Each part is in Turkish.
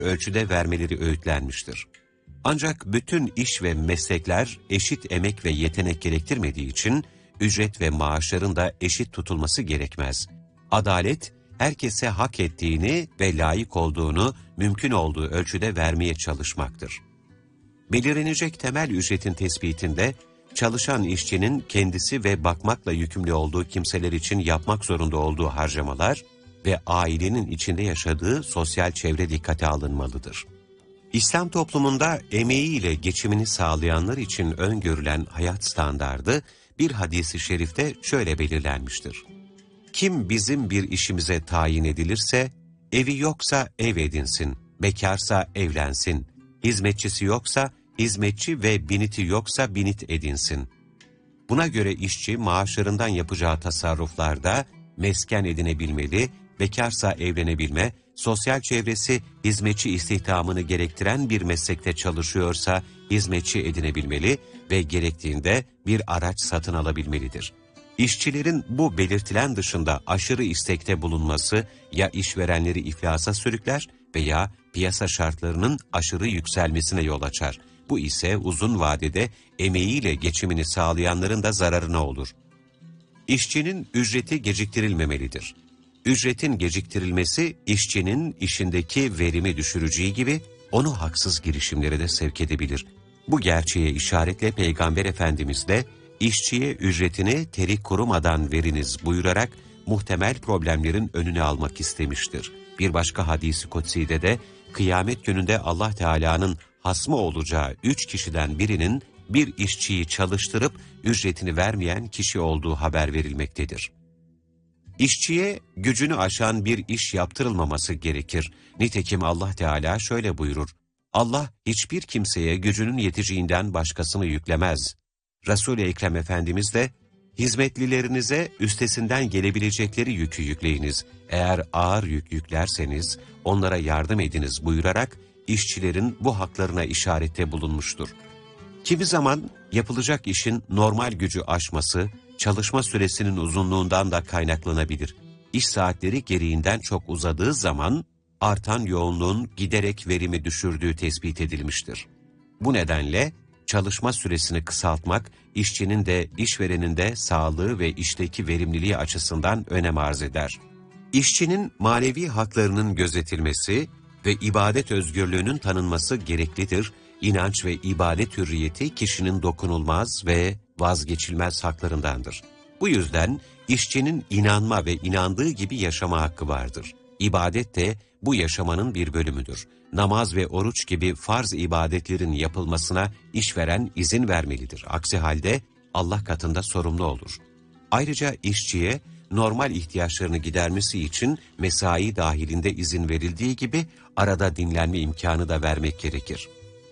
ölçüde vermeleri öğütlenmiştir. Ancak bütün iş ve meslekler eşit emek ve yetenek gerektirmediği için ücret ve maaşların da eşit tutulması gerekmez. Adalet, herkese hak ettiğini ve layık olduğunu mümkün olduğu ölçüde vermeye çalışmaktır. Belirlenecek temel ücretin tespitinde, çalışan işçinin kendisi ve bakmakla yükümlü olduğu kimseler için yapmak zorunda olduğu harcamalar ve ailenin içinde yaşadığı sosyal çevre dikkate alınmalıdır. İslam toplumunda emeğiyle geçimini sağlayanlar için öngörülen hayat standardı bir hadis-i şerifte şöyle belirlenmiştir. Kim bizim bir işimize tayin edilirse, evi yoksa ev edinsin, bekarsa evlensin, hizmetçisi yoksa hizmetçi ve biniti yoksa binit edinsin. Buna göre işçi maaşlarından yapacağı tasarruflarda mesken edinebilmeli, bekarsa evlenebilme, sosyal çevresi hizmetçi istihdamını gerektiren bir meslekte çalışıyorsa hizmetçi edinebilmeli ve gerektiğinde bir araç satın alabilmelidir. İşçilerin bu belirtilen dışında aşırı istekte bulunması ya işverenleri iflasa sürükler veya piyasa şartlarının aşırı yükselmesine yol açar. Bu ise uzun vadede emeğiyle geçimini sağlayanların da zararına olur. İşçinin ücreti geciktirilmemelidir. Ücretin geciktirilmesi işçinin işindeki verimi düşüreceği gibi onu haksız girişimlere de sevk edebilir. Bu gerçeğe işaretle Peygamber Efendimiz de işçiye ücretini teri kurumadan veriniz buyurarak muhtemel problemlerin önüne almak istemiştir. Bir başka hadis-i kutsi'de de kıyamet gününde Allah Teala'nın hasmı olacağı 3 kişiden birinin bir işçiyi çalıştırıp ücretini vermeyen kişi olduğu haber verilmektedir. İşçiye gücünü aşan bir iş yaptırılmaması gerekir. Nitekim Allah Teala şöyle buyurur. Allah hiçbir kimseye gücünün yeteceğinden başkasını yüklemez. Resul-i Ekrem Efendimiz de hizmetlilerinize üstesinden gelebilecekleri yükü yükleyiniz. Eğer ağır yük yüklerseniz onlara yardım ediniz buyurarak işçilerin bu haklarına işarette bulunmuştur. Kimi zaman yapılacak işin normal gücü aşması, çalışma süresinin uzunluğundan da kaynaklanabilir. İş saatleri gereğinden çok uzadığı zaman artan yoğunluğun giderek verimi düşürdüğü tespit edilmiştir. Bu nedenle çalışma süresini kısaltmak, işçinin de işverenin de sağlığı ve işteki verimliliği açısından önem arz eder. İşçinin manevi haklarının gözetilmesi ve ibadet özgürlüğünün tanınması gereklidir. İnanç ve ibadet hürriyeti kişinin dokunulmaz ve vazgeçilmez haklarındandır. Bu yüzden işçinin inanma ve inandığı gibi yaşama hakkı vardır. İbadet de bu yaşamanın bir bölümüdür. Namaz ve oruç gibi farz ibadetlerin yapılmasına işveren izin vermelidir. Aksi halde Allah katında sorumlu olur. Ayrıca işçiye normal ihtiyaçlarını gidermesi için mesai dahilinde izin verildiği gibi arada dinlenme imkanı da vermek gerekir.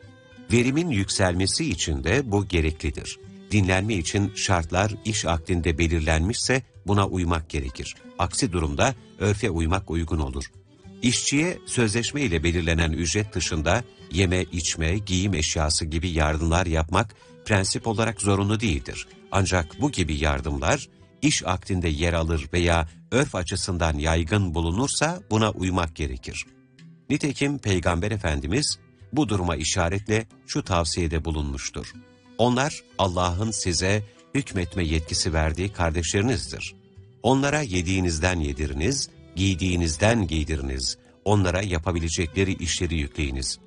Verimin yükselmesi için de bu gereklidir. Dinlenme için şartlar iş akdinde belirlenmişse buna uymak gerekir. Aksi durumda örfe uymak uygun olur. İşçiye sözleşme ile belirlenen ücret dışında yeme, içme, giyim eşyası gibi yardımlar yapmak prensip olarak zorunlu değildir. Ancak bu gibi yardımlar iş akdinde yer alır veya örf açısından yaygın bulunursa buna uymak gerekir. Nitekim Peygamber Efendimiz bu duruma işaretle şu tavsiyede bulunmuştur. Onlar Allah'ın size hükmetme yetkisi verdiği kardeşlerinizdir. Onlara yediğinizden yediriniz, giydiğinizden giydiriniz, onlara yapabilecekleri işleri yükleyiniz.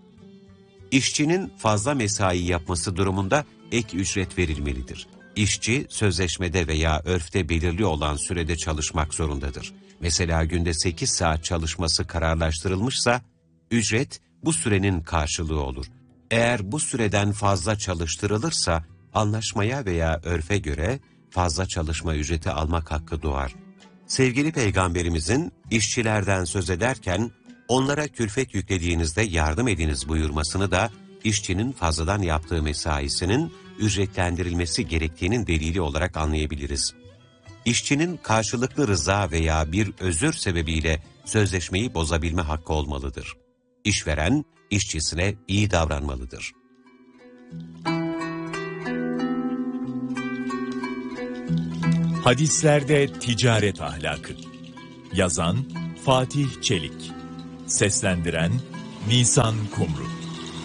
İşçinin fazla mesai yapması durumunda ek ücret verilmelidir. İşçi sözleşmede veya örfte belirli olan sürede çalışmak zorundadır. Mesela günde 8 saat çalışması kararlaştırılmışsa, ücret bu sürenin karşılığı olur. Eğer bu süreden fazla çalıştırılırsa, anlaşmaya veya örfe göre fazla çalışma ücreti almak hakkı doğar. Sevgili Peygamberimizin işçilerden söz ederken, onlara külfet yüklediğinizde yardım ediniz buyurmasını da, işçinin fazladan yaptığı mesaisinin ücretlendirilmesi gerektiğinin delili olarak anlayabiliriz. İşçinin karşılıklı rıza veya bir özür sebebiyle sözleşmeyi bozabilme hakkı olmalıdır. İşveren, işçisine iyi davranmalıdır. Hadislerde ticaret ahlakı. Yazan Fatih Çelik. Seslendiren Nisan Kumru.